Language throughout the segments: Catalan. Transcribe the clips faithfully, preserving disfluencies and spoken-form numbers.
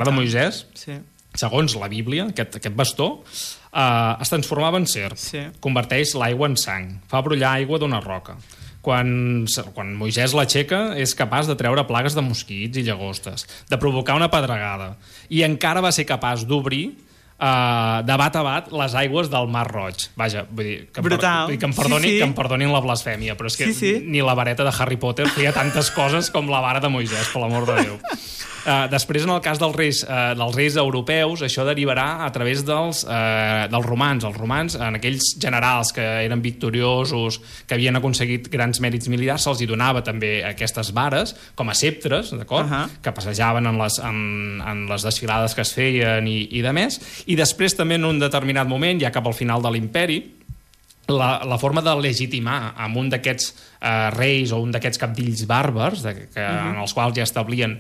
vara de Moisès, sí. segons la Bíblia, aquest, aquest bastó, eh, es transformava en serp, Sí. converteix l'aigua en sang, fa brollar aigua d'una roca. Quan, quan Moisès l'aixeca és capaç de treure plagues de mosquits i llagostes, de provocar una pedregada, i encara va ser capaç d'obrir Uh, de bat a bat les aigües del Mar Roig. Vaja, vull dir, que, em, per, vull dir, que, em, perdoni, sí, sí. que em perdonin la blasfèmia, però és que sí, sí. ni la vareta de Harry Potter feia tantes coses com la vara de Moisès, per l'amor de Déu. Uh, després, en el cas dels reis, uh, dels reis europeus, això derivarà a través dels, uh, dels romans. Els romans, en aquells generals que eren victoriosos, que havien aconseguit grans mèrits militars, se'ls hi donava també aquestes vares, com a sceptres, d'acord? Uh -huh. Que passejaven en les, en, en les desfilades que es feien i, i de més. I després també en un determinat moment, ja cap al final de l'imperi, la, la forma de legitimar amb un d'aquests eh, reis o un d'aquests cabdills bàrbars, de, que, uh-huh. en els quals ja establien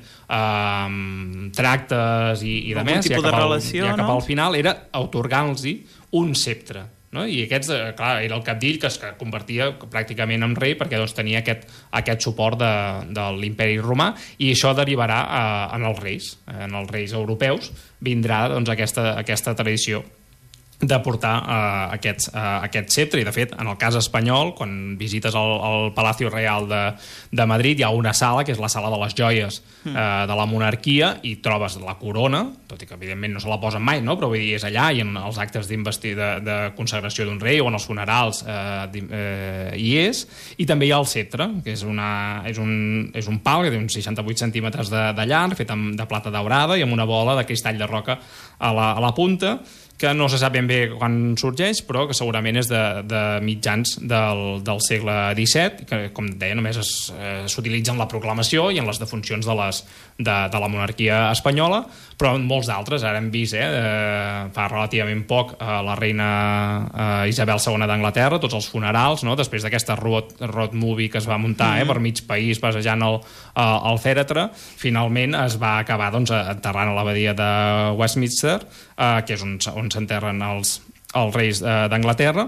eh, tractes i, i de més, ja cap, al, relació, ja cap no? al final, era atorgar-los un sceptre. No? I aquest, eh, clar, era el cabdill que es convertia pràcticament en rei perquè doncs, tenia aquest, aquest suport de, de l'imperi romà, i això derivarà eh, en els reis, en els reis europeus vindrà doncs, aquesta, aquesta tradició de portar uh, aquest, uh, aquest sceptre. I de fet, en el cas espanyol, quan visites el, el Palacio Real de, de Madrid, hi ha una sala que és la sala de les joies uh, de la monarquia, i trobes la corona, tot i que evidentment no se la posen mai, no? Però vull dir, és allà, i en els actes d'investir de, de consagració d'un rei o en els funerals eh, eh, hi és, i també hi ha el sceptre, que és, una, és, un, és un pal que té uns seixanta-vuit centímetres de, de llarg, fet amb, de plata daurada i amb una bola de cristall de roca a la, a la punta, que no se sap ben bé quan sorgeix, però que segurament és de, de mitjans del, del segle disset, que, com deia, només eh, s'utilitza en la proclamació i en les defuncions de, les, de, de la monarquia espanyola, però en molts d'altres. Ara hem vist, eh, eh, fa relativament poc, eh, la reina eh, Isabel segona d'Anglaterra, tots els funerals, no? Després d'aquesta road, road movie que es va muntar eh, per mig país passejant el, el fèretre, finalment es va acabar doncs, enterrant a l'abadia de Westminster, eh, que és on, on s'enterren els, els reis eh, d'Anglaterra,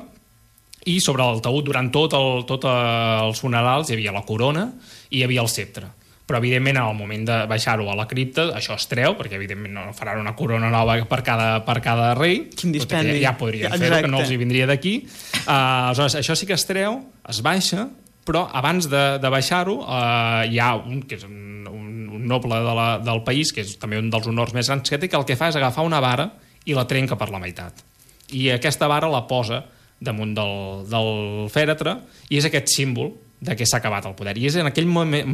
i sobre el taüt durant tot, el, tot els funerals hi havia la corona i hi havia el sceptre. Però evidentment en el moment de baixar-ho a la cripta això es treu, perquè evidentment no faran una corona nova per cada, per cada rei. Quin dispendi. Ja, ja podrien fer-ho, que no els hi vindria d'aquí. Uh, aleshores, això sí que es treu, es baixa, però abans de, de baixar-ho uh, hi ha un, que és un, un, un noble de la, del país, que és també un dels honors més grans que té, que el que fa és agafar una vara i la trenca per la meitat. I aquesta vara la posa damunt del, del fèretre, i és aquest símbol de que s'ha acabat el poder. I és en aquell moment,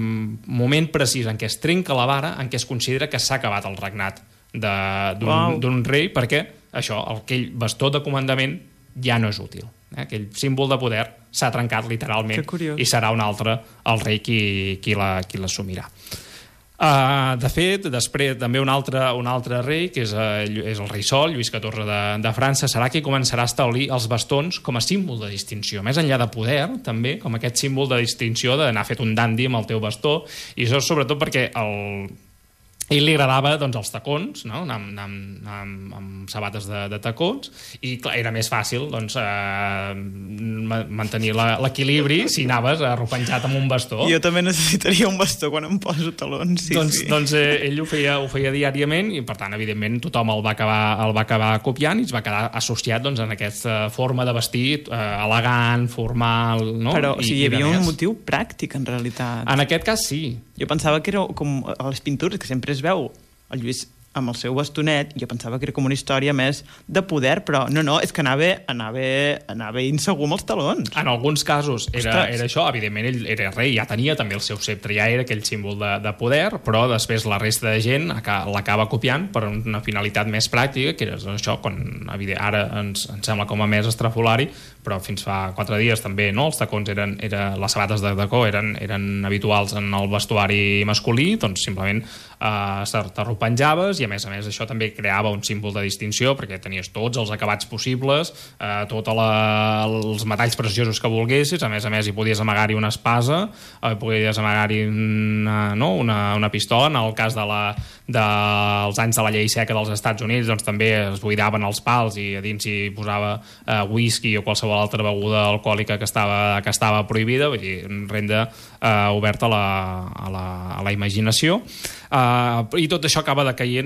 moment precís en què es trenca la vara en què es considera que s'ha acabat el regnat d'un wow. rei, perquè això, aquell bastó de comandament ja no és útil. Eh? Aquell símbol de poder s'ha trencat literalment, i serà un altre el rei qui, qui l'assumirà. Uh, de fet, després també un altre, un altre rei, que és, uh, és el rei Sol, Lluís catorze de, de França, serà qui començarà a establir els bastons com a símbol de distinció, més enllà de poder, també, com aquest símbol de distinció d'anar fet un dandi amb el teu bastó, i això sobretot perquè el... a ell li agradava doncs, els tacons, no? anar, anar, anar amb, amb sabates de, de tacons, i clar, era més fàcil doncs, eh, mantenir l'equilibri si anaves arropenjat amb un bastó. Jo també necessitaria un bastó quan em poso talons. Sí, doncs sí. doncs eh, ell ho feia, ho feia diàriament, i per tant, evidentment, tothom el va acabar, el va acabar copiant, i es va quedar associat doncs, en aquesta forma de vestir eh, elegant, formal... No? Però o sigui, hi havia un motiu pràctic, en realitat. En aquest cas, sí. Jo pensava que era com a les pintures, que sempre es veu el Lluís amb el seu bastonet, jo pensava que era com una història més de poder, però no, no, és que anava, anava, anava insegur amb els talons. En alguns casos era, era això, evidentment ell era rei, ja tenia també el seu sceptre, ja era aquell símbol de, de poder, però després la resta de gent l'acaba copiant per una finalitat més pràctica, que era això, quan ara ens, ens sembla com a més estrafolari, però fins fa quatre dies també, no? Els tacons eren, eren les sabates de tacó eren, eren habituals en el vestuari masculí, doncs simplement eh, t'arropenjaves, i a més a més això també creava un símbol de distinció, perquè tenies tots els acabats possibles, eh, tots els metalls preciosos que volguessis, a més a més hi podies amagar-hi una espasa, eh, podies amagar-hi una, no? una, una pistola. En el cas de la, dels anys de la llei seca dels Estats Units, doncs també es buidaven els pals i a dins hi posava eh, whisky o qualsevol altra beguda alcohòlica que estava, que estava prohibida, vull dir, renda eh, oberta a la, a la, a la imaginació. Uh, i tot això acaba decaient